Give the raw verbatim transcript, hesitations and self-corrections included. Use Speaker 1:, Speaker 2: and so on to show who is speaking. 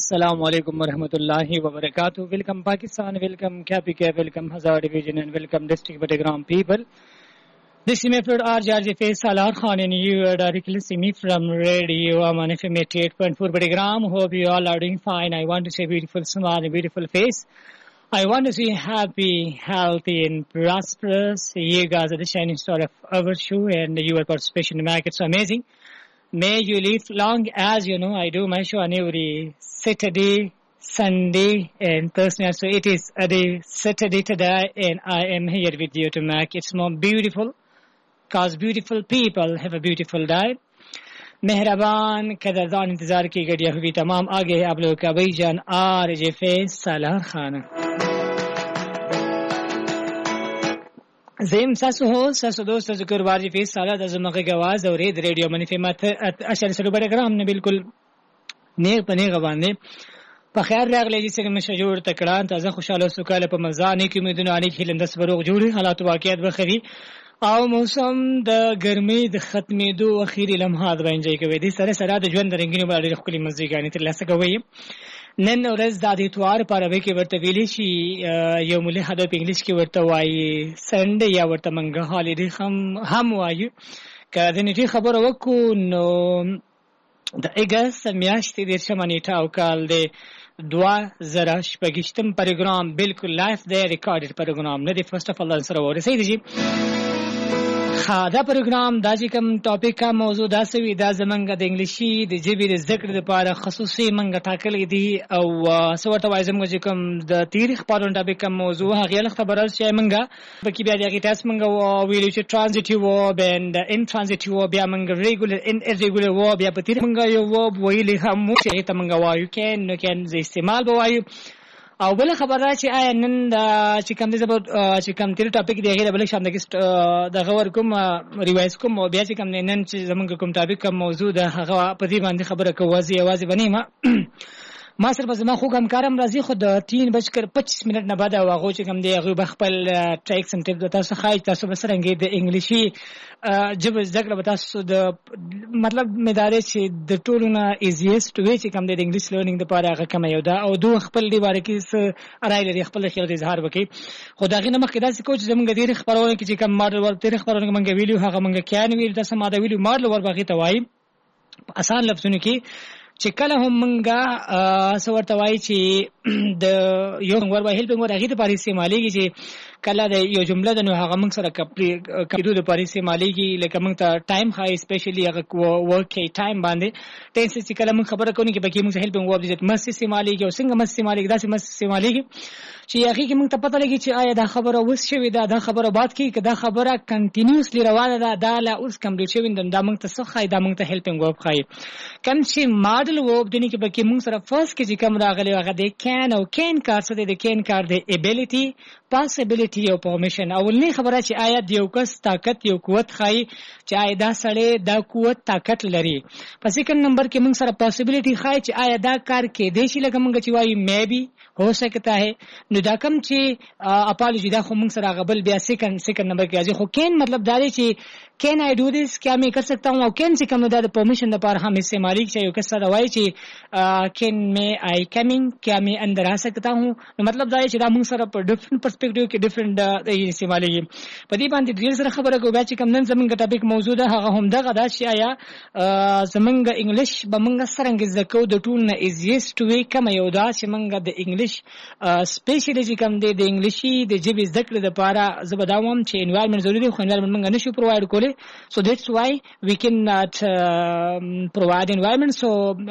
Speaker 1: Assalamu alaikum warahmatullahi wabarakatuh. Welcome Pakistan, welcome K P K, welcome Hazara Division and welcome District Battagram people. This is my friend R J R J Salar Khan and you are directly listening me from Radio Aman F M eighty-eight point four Battagram. Hope you all are doing fine. I want to say beautiful smile and beautiful face. I want to see happy, healthy and prosperous. You guys are the shining star of our show and your participation in the market. So amazing. May you live long. As you know, I do my show on every Saturday, Sunday and Thursday. So it is a day Saturday today and I am here with you to make it more beautiful. Cause beautiful people have a beautiful day. मेहरबान कदरदान इंतजार की गड़िया हुई तमाम आगे है आप लोगों का भाईजान आर जे फैज सालार खान زين ساسو هو ساسو دوست ذکر واجی فیس سالا د زمغه گواز او رید ریډیو منی فهمت اشر سره بډګرام نه بالکل نه پنی غوانه په خیر راغلی چې څنګه مشه جوړ تکړه تازه خوشاله سوکاله په مزه نه کې امیدونه علی خلند سبروغ جوړي حالات واقعیت بخوي او موسم د ګرمۍ د ختمېدو اخیری لمحات باندې کوي د سره سره د ژوند رنگینو باندې خپل مزه غانې تر لاسه کوي نن ورځ د اتوار په عربي کې ورته ویلي شي یوم الاحد په انګلیش کې ورته وایي سنډ یا ورته منګه هالیډے هم هم وایي کله د نټي خبره وکړو نو د اگست میاشتې د شمنیټه او کال د دوا زره شپږشتم پروګرام بالکل لایف دی ریکارډډ پروګرام نه دی فرست اف الله سره ورسې دی دا پروګرام دا چې کوم ټاپک کا موضوع دا سوي دا زمونږ د انګلیشي د ژبې د ذکر لپاره خصوصي منګه ټاکلې دي او سورته وای زموږ چې کوم د تاریخ په اړه ټاپک کا موضوع هغه خبره چې منګه بکی بیا دغه تاسو منګه ویلو چې ترانزیټیو ورب اند ان ترانزیټیو بیا منګه ریګولر ان ارریګولر ورب بیا په تیر منګه یو ورب ویلې هم چې ته منګه وایو کین نو کین ز استعمال بوایو او بل خبره چې آیا نن د چې کوم د زبر چې کوم تیر ټاپک دی غیر بل شام د غور کوم ریوایز کوم او بیا چې کوم نن چې زمونږ کوم ټاپک کوم موضوع د هغه په دې باندې خبره کوي واځي بنې ما ما سره به زما خو کوم کارم راځي خو د تین بجکر پچیس منټ نه بعد واغو چې کوم دی هغه بخپل ټریکس ان ټیپ د تاسو خای تاسو به سرنګي د انګلیشي جب ذکر به تاسو د مطلب مدارې چې د ټولو نه ایزیست وی چې کوم دی د انګلیش لرنینګ لپاره هغه کوم یو دا او دوه خپل دی باره کې ارای لري خپل خیال اظهار وکړي خو دا غي نه مخکې داسې کوچ زمونږ د خبرونه کې چې کوم ماډل ور تاریخ خبرونه مونږ ویلو هغه مونږ کیان ویل تاسو ما دا ویلو ماډل ور باغی ته وای آسان لفظونه کې چې کله هم منګه سورته وای چې د یو ور به هیلپینګ ور هغه د پاریس مالیږي چې کله د یو جمله د نو هغه موږ سره کېدو د پاریس مالیږي لکه موږ ته ټایم خای سپیشلی هغه ورک ټایم باندې ټینس چې کله موږ خبره کوو کې بګي موږ هیلپینګ ور د مسسی مالیږي او څنګه مسسی مالیږي داسې مسسی مالیږي چې هغه کې موږ ته پته لګي چې آیا دا خبره وس شوی دا دا خبره بعد کې دا خبره کنټینیوسلی روانه ده دا لا اوس کمپلیټ شوی دا موږ ته څه خای دا موږ ته هیلپینګ ور خای کم چې ماډل ورب دني کې بګي موږ سره فرست کې چې کوم راغلی هغه د کین او کین کار څه دی د کین کار دی ابیلیټي possibility او پرمیشن او نه خبره چې آیا د یو کس طاقت یو قوت خای چې آیا دا سړی دا قوت طاقت لري په سیکنډ نمبر کې موږ سره possibility خای چې آیا دا کار کې دی چې لکه موږ چې وایي مې بي हो सकता है نو دا کوم چې اپالوجي دا خو موږ سره غبل بیا سیکنډ سیکنډ نمبر کې راځي خو کین مطلب دا دی چې کین آی ډو دیس کیا میں کر سکتا ہوں او کین سے کوم دا د پرمیشن لپاره هم استعمالي چې یو کس دا وایي چې کین میں آی کمینګ کیا میں اندر آ سکتا ہوں نو مطلب دا چې دا موږ سره په ډیفرنٹ پرسپیکټیو کې ډیفرنٹ استعمالي په دې باندې ډیر سره خبره کوو بیا چې کوم نن زمونږ ټاپک موضوع ده هغه هم دغه دا چې آیا زمونږ انګلیش به موږ سره زکو د ټول نه ایزیست وی کوم یو دا چې موږ د انګلیش سپیشلی چې کوم دی د انګلیشي د ژبې زده کړې لپاره زه به دا وایم چې انوایرمنټ ضروري دی خو انوایرمنټ موږ نشو پرووایډ کولی so that's why we cannot uh, provide environment so